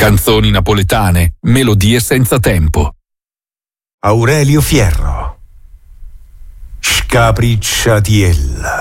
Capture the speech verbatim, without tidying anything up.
Canzoni napoletane, melodie senza tempo. Aurelio Fierro. Scapricciatiella.